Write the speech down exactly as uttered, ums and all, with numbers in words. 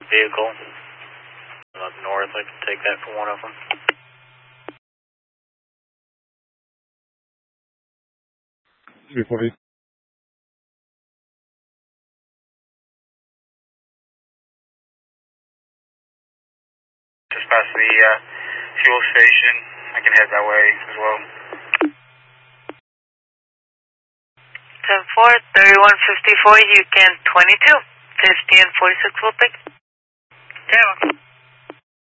vehicle up north. I can take that for one of them. three forty. Just past the uh, fuel station. I can head that way as well. ten four, thirty-one fifty-four, you can twenty-two. fifty and forty-six will pick. Yeah.